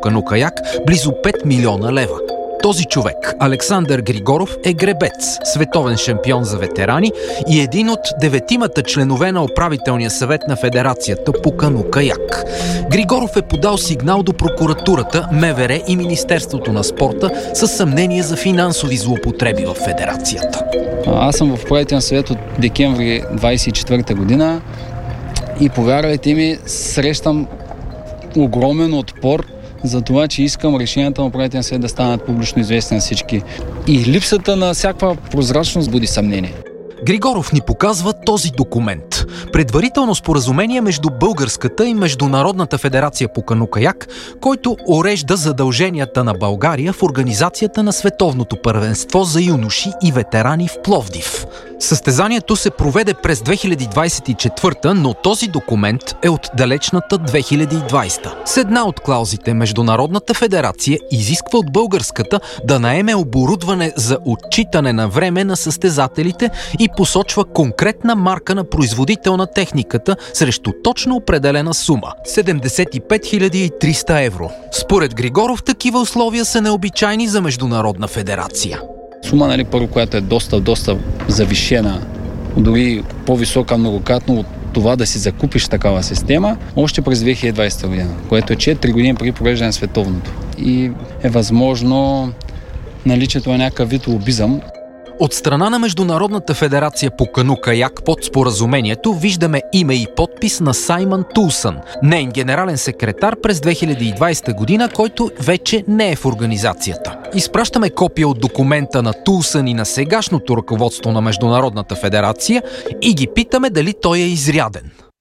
кану-каяк близо 5 милиона лева. Този човек, Александър Григоров, е гребец, световен шампион за ветерани и един от 9 членове на управителния съвет на Федерацията по кану-каяк. Григоров е подал сигнал до прокуратурата, МВР и Министерството на спорта със съмнение за финансови злоупотреби в Федерацията. Аз съм в управителен съвет от декември 24 година и повярвайте ми, срещам огромен отпор за това, че искам решенията на управителен съвет да станат публично известни на всички. И липсата на всякаква прозрачност буди съмнение. Григоров ни показва този документ. Предварително споразумение между Българската и Международната федерация по кану-каяк, който урежда задълженията на България в организацията на Световното първенство за юноши и ветерани в Пловдив. Състезанието се проведе през 2024, но този документ е от далечната 2020. С една от клаузите Международната федерация изисква от Българската да наеме оборудване за отчитане на време на състезателите и посочва конкретна марка на производител на техниката срещу точно определена сума – 75 300 евро. Според Григоров, такива условия са необичайни за Международна федерация. Сума, първо, която е доста завишена, дори по-висока многократно от това да си закупиш такава система, още през 2020 година, което е 4 години преди провеждане на световното. И е възможно наличието на някакъв вид лобизъм. От страна на Международната федерация по кану-каяк под споразумението виждаме име и подпис на Саймън Тулсън, нейн генерален секретар през 2020 година, който вече не е в организацията. Изпращаме копия от документа на Тулсън и на сегашното ръководство на Международната федерация и ги питаме дали той е изряден.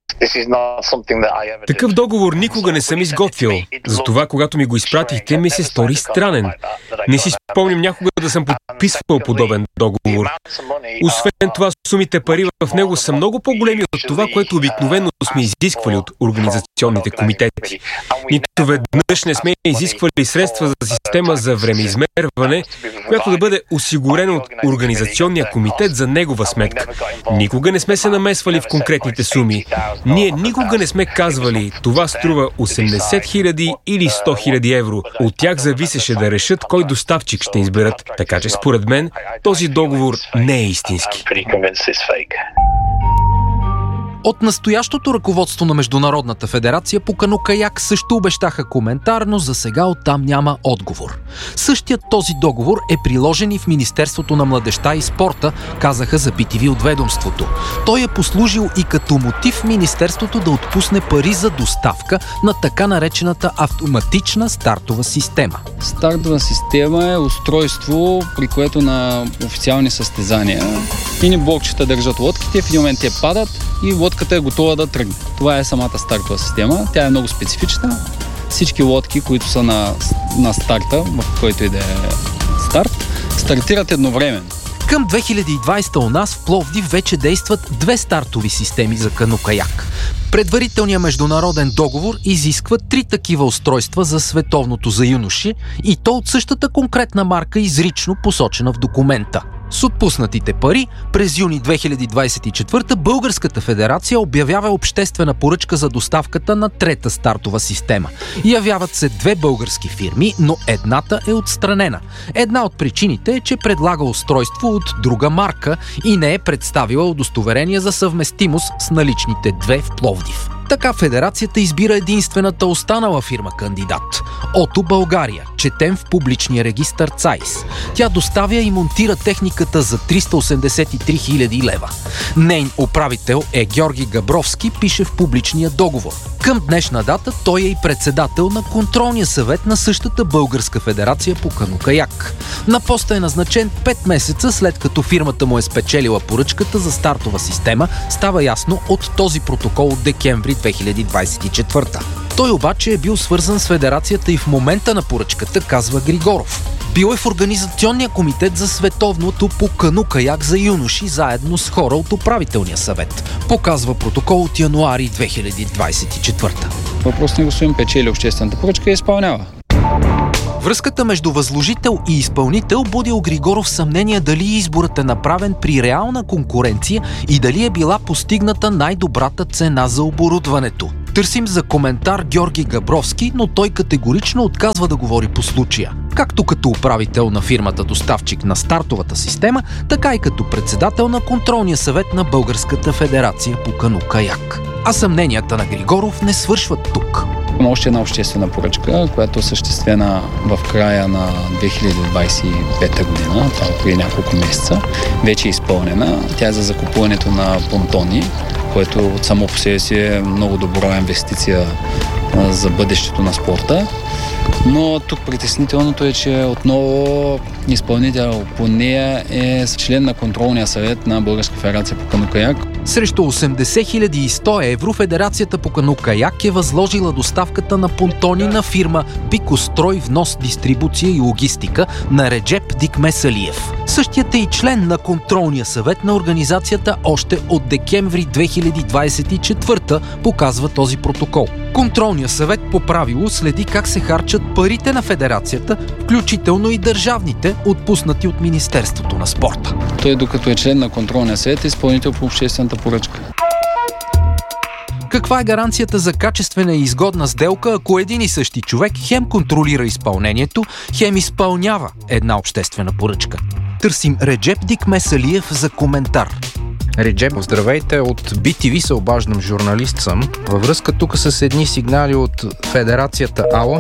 Такъв договор никога не съм изготвил. Затова, когато ми го изпратихте, ми се стори странен. Не си спомням някога да съм подписвал подобен договор. Освен това, сумите пари в него са много по-големи от това, което обикновено сме изисквали от организационните комитети. Нито веднъж не сме изисквали средства за система за времеизмерване, която да бъде осигурена от организационния комитет за негова сметка. Никога не сме се намесвали в конкретните суми. Ние никога не сме казвали, това струва 80 000 или 100 000 евро. От тях зависеше да решат кой доставчик ще изберат. Така че според мен този договор не е истински. От настоящото ръководство на Международната федерация по кану-каяк също обещаха коментар, но за сега оттам няма отговор. Същият този договор е приложен и в Министерството на младежта и спорта, казаха запитиви от ведомството. Той е послужил и като мотив Министерството да отпусне пари за доставка на така наречената автоматична стартова система. Стартова система е устройство, при което на официални състезания мини блокчета държат лодките, в един момент те падат и лодката е готова да тръгне. Това е самата стартова система. Тя е много специфична. Всички лодки, които са на старта, в който и да е старт, стартират едновременно. Към 2020 у нас в Пловдив вече действат 2 стартови системи за кану-каяк. Предварителният международен договор изисква 3 такива устройства за световното за юноши и то от същата конкретна марка, изрично посочена в документа. С отпуснатите пари през юни 2024 Българската федерация обявява обществена поръчка за доставката на 3-та стартова система. Явяват се 2 български фирми, но едната е отстранена. Една от причините е, че предлага устройство от друга марка и не е представила удостоверение за съвместимост с наличните 2 в Пловдив. Така федерацията избира единствената останала фирма кандидат – ОТО България, четем в публичния регистър ЦАИС. Тя доставя и монтира техниката за 383 000 лева. Нейн управител е Георги Габровски, пише в публичния договор. Към днешна дата той е и председател на контролния съвет на същата Българска федерация по кану-каяк. На поста е назначен 5 месеца след като фирмата му е спечелила поръчката за стартова система, става ясно от този протокол от декември 2024. Той обаче е бил свързан с федерацията и в момента на поръчката, казва Григоров. Бил е в Организационния комитет за световното по кану-каяк за юноши заедно с хора от управителния съвет, показва протокол от януари 2024. Въпросният господин печели обществената поръчка и изпълнява. Връзката между възложител и изпълнител буди у Григоров съмнение дали изборът е направен при реална конкуренция и дали е била постигната най-добрата цена за оборудването. Търсим за коментар Георги Габровски, но той категорично отказва да говори по случая. Както като управител на фирмата доставчик на стартовата система, така и като председател на контролния съвет на Българската федерация по кану-каяк. А съмненията на Григоров не свършват тук. Има още една обществена поръчка, която е осъществена в края на 2025 година, това преди няколко месеца. Вече е изпълнена. Тя е за закупуването на понтони, което от само по себе си е много добра инвестиция за бъдещето на спорта. Но тук притеснителното е, че отново изпълнител по нея е член на контролния съвет на Българска федерация по кану-каяк. Срещу 80 100 евро Федерацията по кану-каяк е възложила доставката на понтони на фирма Пикострой внос, дистрибуция и логистика на Реджеп Дикмесалиев. Същият е и член на контролния съвет на организацията още от декември 2024, показва този протокол. Контролният съвет по правило следи как се харчат парите на федерацията, включително и държавните, отпуснати от Министерството на спорта. Той, докато е член на контролния съвет, е изпълнител по обществената поръчка. Каква е гаранцията за качествена и изгодна сделка, ако един и същи човек хем контролира изпълнението, хем изпълнява една обществена поръчка? Търсим Реджеп Дикмесалиев за коментар. Реджеп, здравейте, от BTV се обаждам, журналист съм. Във връзка тук с едни сигнали от Федерацията АЛА.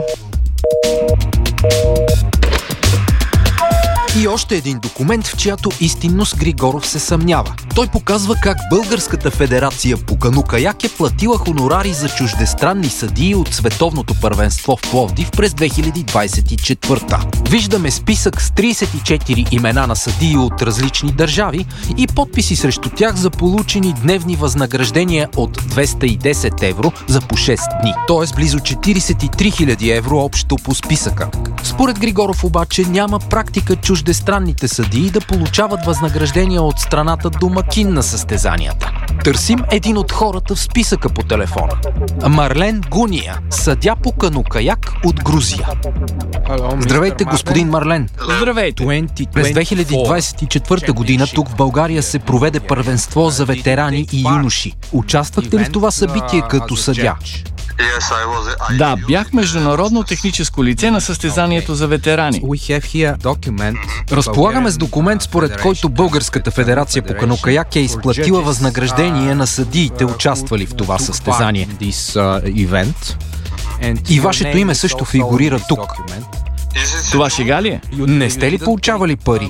И още един документ, в чиято истинност Григоров се съмнява. Той показва как Българската федерация по кану-каяк е платила хонорари за чуждестранни съдии от Световното първенство в Пловдив през 2024. Виждаме списък с 34 имена на съдии от различни държави и подписи срещу тях за получени дневни възнаграждения от 210 евро за по 6 дни. Т.е. близо 43 000 евро общо по списъка. Според Григоров обаче няма практика чуждестранните съдии да получават възнаграждения от страната домакин на състезанията. Търсим един от хората в списъка по телефона. Марлен Гуния, съдия по кану-каяк от Грузия. Здравейте, господин Марлен. Здравейте! През 2024 година тук в България се проведе първенство за ветерани и юноши. Участвахте ли в това събитие като съдия? Да, бях международно техническо лице на състезанието за ветерани. Разполагаме с документ, според който Българската федерация по кану-каяк е изплатила възнаграждение на съдиите, участвали в това състезание. И вашето име също фигурира тук. Това шега ли е? Не сте ли получавали пари?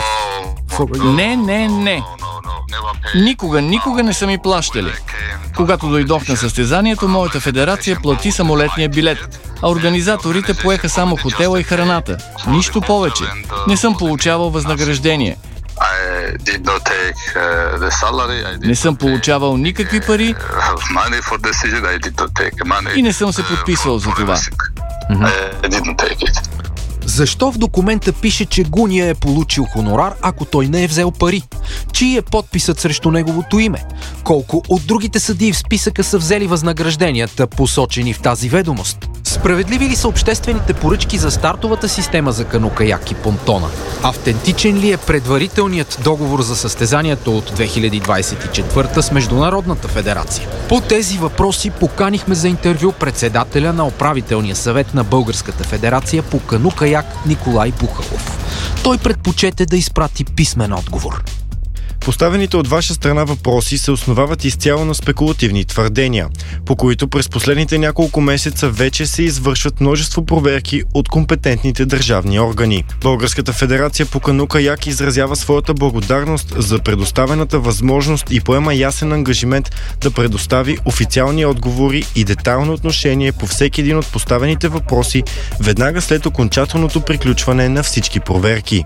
Не. Никога не са ми плащали. Когато дойдох на състезанието, моята федерация плати самолетния билет, а организаторите поеха само хотела и храната. Нищо повече. Не съм получавал възнаграждение. Не съм получавал никакви пари и не съм се подписвал за това. Защо в документа пише, че Гуния е получил хонорар, ако той не е взел пари? Чий е подписът срещу неговото име? Колко от другите съдии в списъка са взели възнагражденията, посочени в тази ведомост? Справедливи ли са обществените поръчки за стартовата система за кану-каяк и понтона? Автентичен ли е предварителният договор за състезанието от 2024 с Международната федерация? По тези въпроси поканихме за интервю председателя на управителния съвет на Българската федерация по кану-каяк Николай Бухалов. Той предпочете да изпрати писмен отговор. Поставените от ваша страна въпроси се основават изцяло на спекулативни твърдения, по които през последните няколко месеца вече се извършват множество проверки от компетентните държавни органи. Българската федерация по кану-каяк изразява своята благодарност за предоставената възможност и поема ясен ангажимент да предостави официални отговори и детайлно отношение по всеки един от поставените въпроси веднага след окончателното приключване на всички проверки.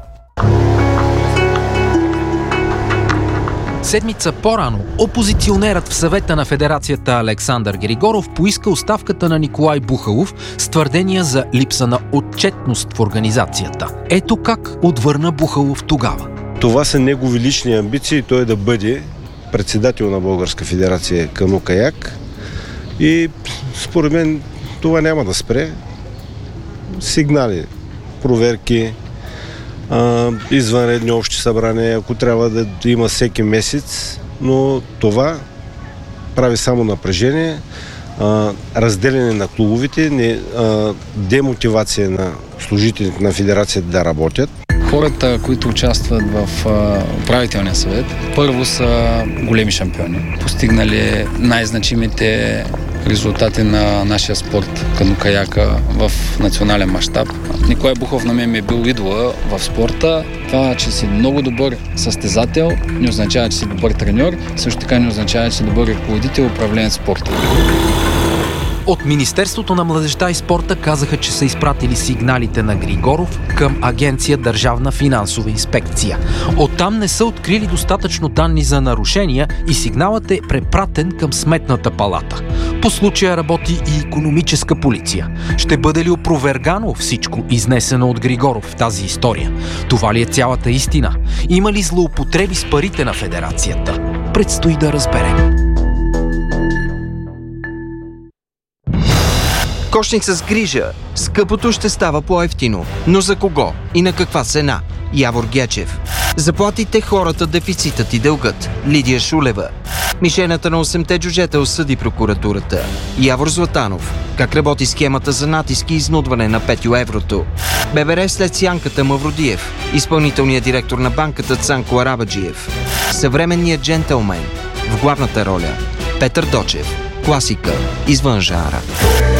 Седмица по-рано опозиционерът в съвета на федерацията Александър Григоров поиска оставката на Николай Бухалов с твърдения за липса на отчетност в организацията. Ето как отвърна Бухалов тогава. Това са негови лични амбиции, той да бъде председател на Българска федерация кану-каяк и според мен това няма да спре. Сигнали, проверки, извънредни общи събрания, ако трябва да има всеки месец, но това прави само напрежение. разделяне на клубовите, демотивация на служителите на федерацията да работят. Хората, които участват в управителния съвет, първо са големи шампиони. Постигнали най-значимите резултати на нашия спорт, канукаяка в национален мащаб. Николай Бухов на мен ми е бил идола в спорта. Това, че си много добър състезател, не означава, че си добър треньор, също така не означава, че си добър ръководител и управление спорта. От Министерството на младежта и спорта казаха, че са изпратили сигналите на Григоров към Агенция Държавна финансова инспекция. Оттам не са открили достатъчно данни за нарушения и сигналът е препратен към Сметната палата. По случая работи и икономическа полиция. Ще бъде ли опровергано всичко изнесено от Григоров в тази история? Това ли е цялата истина? Има ли злоупотреби с парите на федерацията? Предстои да разберем. Кошник с грижа. Скъпото ще става по-евтино. Но за кого? И на каква цена? Явор Гечев. Заплатите хората, дефицитът и дългът. Лидия Шулева. Мишената на 8-те джуджета осъди прокуратурата. Явор Златанов. Как работи схемата за натиск и изнудване на 5 еврото. ББР след сянката Мавродиев. Изпълнителният директор на банката Цанко Арабаджиев. Съвременният джентълмен. В главната роля Петър Дочев. Класика. Извън жанра.